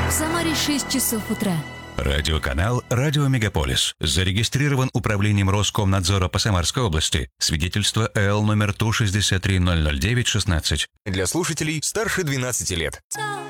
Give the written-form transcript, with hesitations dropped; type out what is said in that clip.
В Самаре 6 часов утра. Радиоканал «Радио Мегаполис». Зарегистрирован управлением Роскомнадзора по Самарской области. Свидетельство ЭЛ номер ТУ 6300916. Для слушателей старше 12 лет.